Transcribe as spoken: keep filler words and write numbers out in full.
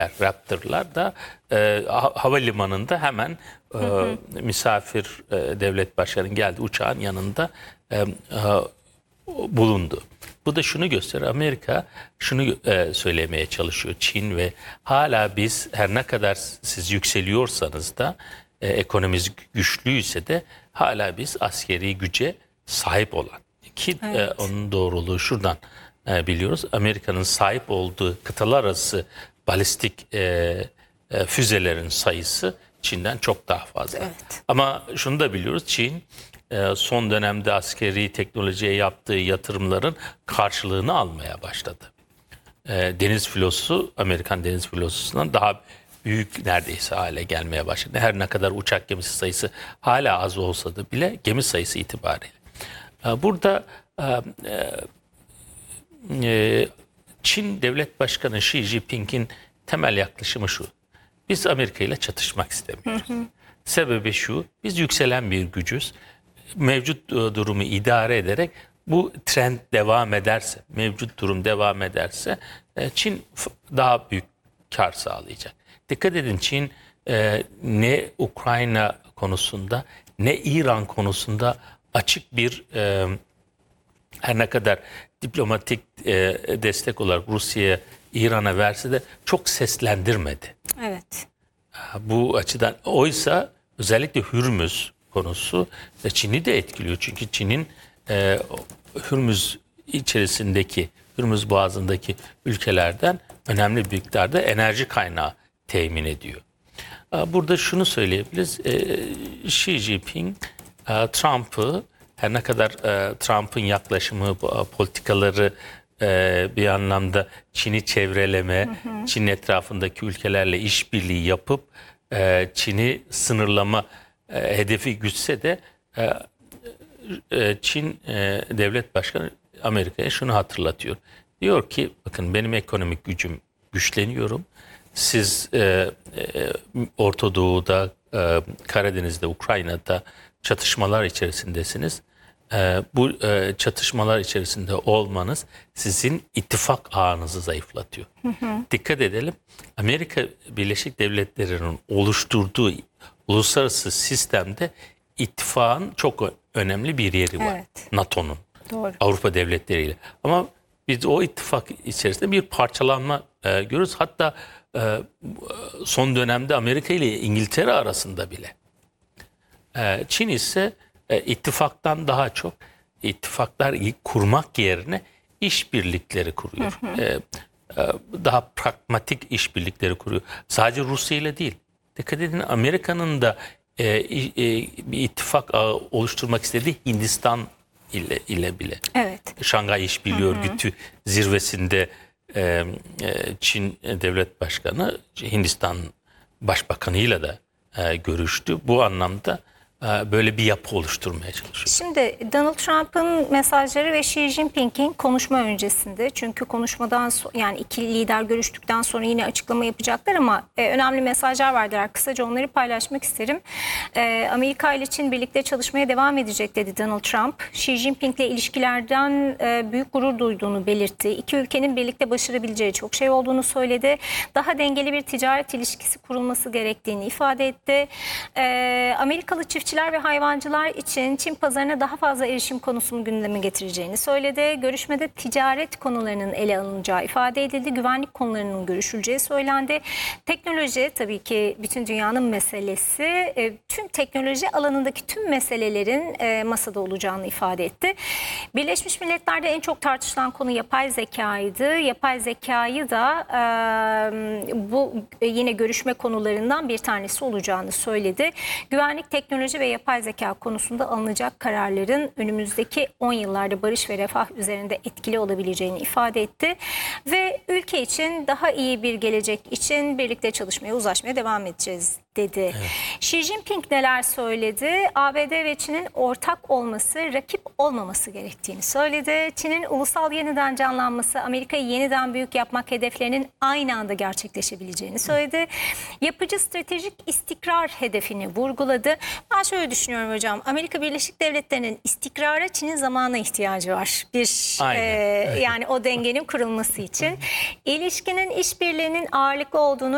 Raptor'lar da e, ha- havalimanında hemen e, hı hı. misafir e, devlet başkanının geldi uçağın yanında e, e, bulundu. Bu da şunu gösteriyor. Amerika şunu e, söylemeye çalışıyor. Çin ve hala biz her ne kadar siz yükseliyorsanız da e, ekonomimiz güçlüyse de hala biz askeri güce sahip olan. Ki Evet. e, onun doğruluğu şuradan e, biliyoruz. Amerika'nın sahip olduğu kıtalar arası balistik e, e, füzelerin sayısı Çin'den çok daha fazla. Evet. Ama şunu da biliyoruz. Çin e, son dönemde askeri teknolojiye yaptığı yatırımların karşılığını almaya başladı. E, deniz filosu Amerikan deniz filosundan daha büyük neredeyse hale gelmeye başladı. Her ne kadar uçak gemisi sayısı hala az olsa da bile gemi sayısı itibariyle. E, burada e, e, Çin Devlet Başkanı Xi Jinping'in temel yaklaşımı şu. Biz Amerika ile çatışmak istemiyoruz. Hı hı. Sebebi şu, biz yükselen bir gücüz. Mevcut durumu idare ederek bu trend devam ederse, mevcut durum devam ederse Çin daha büyük kar sağlayacak. Dikkat edin, Çin ne Ukrayna konusunda ne İran konusunda açık bir, her ne kadar diplomatik destek olarak Rusya'ya, İran'a verse de çok seslendirmedi. Evet. Bu açıdan oysa özellikle Hürmüz konusu Çin'i de etkiliyor. Çünkü Çin'in e, Hürmüz içerisindeki, Hürmüz Boğazı'ndaki ülkelerden önemli bir miktarda enerji kaynağı temin ediyor. Burada şunu söyleyebiliriz. E, Xi Jinping e, Trump'ı, her ne kadar e, Trump'ın yaklaşımı, politikaları e, bir anlamda Çin'i çevreleme, hı hı. Çin'in etrafındaki ülkelerle işbirliği yapıp e, Çin'i sınırlama e, hedefi gütse de e, e, Çin e, Devlet Başkanı Amerika'ya şunu hatırlatıyor. Diyor ki bakın, benim ekonomik gücüm güçleniyorum. Siz e, e, Orta Doğu'da, e, Karadeniz'de, Ukrayna'da çatışmalar içerisindesiniz. E, bu e, çatışmalar içerisinde olmanız sizin ittifak ağınızı zayıflatıyor. Hı hı. Dikkat edelim, Amerika Birleşik Devletleri'nin oluşturduğu uluslararası sistemde ittifakın çok önemli bir yeri var. Evet. NATO'nun, Avrupa devletleriyle. Ama biz o ittifak içerisinde bir parçalanma e, görürüz. Hatta e, son dönemde Amerika ile İngiltere arasında bile. E, Çin ise e, ittifaktan daha çok ittifaklar kurmak yerine işbirlikleri kuruyor. Hı hı. E, e, daha pragmatik işbirlikleri kuruyor. Sadece Rusya ile değil. Dikkat edin, Amerika'nın da e, e, bir ittifak ağı oluşturmak istediği Hindistan ile, ile bile. Evet. Şangay İşbirliği Örgütü zirvesinde e, e, Çin Devlet Başkanı Hindistan Başbakanı'yla da e, görüştü. Bu anlamda e, böyle bir yapı oluşturmaya çalışıyor. Şimdi Donald Trump'ın mesajları ve Xi Jinping'in konuşma öncesinde, çünkü konuşmadan so yani iki lider görüştükten sonra yine açıklama yapacaklar ama e, önemli mesajlar vardır. Kısaca onları paylaşmak isterim. E, Amerika ile Çin birlikte çalışmaya devam edecek dedi Donald Trump. Xi Jinping'le ilişkilerden e, büyük gurur duyduğunu belirtti. İki ülkenin birlikte başarabileceği çok şey olduğunu söyledi. Daha dengeli bir ticaret ilişkisi kurulması gerektiğini ifade etti. E, Amerikalı çiftçiler ve hayvancılar için Çin pazarına daha fazla erişim konusunu gündeme getireceğini söyledi. Görüşmede ticaret konularının ele alınacağı ifade edildi. Güvenlik konularının görüşüleceği söylendi. Teknoloji tabii ki bütün dünyanın meselesi. E, tüm teknoloji alanındaki tüm meselelerin e, masada olacağını ifade etti. Birleşmiş Milletler'de en çok tartışılan konu yapay zekaydı. Yapay zekayı da e, bu e, yine görüşme konularından bir tanesi olacağını söyledi. Güvenlik, teknoloji ve yapay zeka konusunda alınacak kararların önümüzdeki on yıllarda barış ve refah üzerinde etkili olabileceğini ifade etti. Ve ülke için daha iyi bir gelecek için birlikte çalışmaya, uzlaşmaya devam edeceğiz dedi. Evet. Xi Jinping neler söyledi? A B D ve Çin'in ortak olması, rakip olmaması gerektiğini söyledi. Çin'in ulusal yeniden canlanması, Amerika'yı yeniden büyük yapmak hedeflerinin aynı anda gerçekleşebileceğini söyledi. Yapıcı stratejik istikrar hedefini vurguladı. Ben şöyle düşünüyorum hocam, Amerika Birleşik Devletleri'nin istikrara Çin'in zamana ihtiyacı var. Bir e, yani o dengenin kurulması için. İlişkinin, işbirliğinin ağırlıklı olduğunu